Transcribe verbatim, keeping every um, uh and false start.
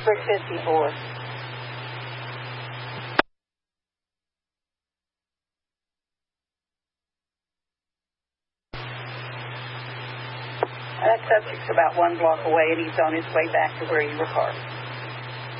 District fifty-four. That subject's about one block away, and he's on his way back to where you were parked.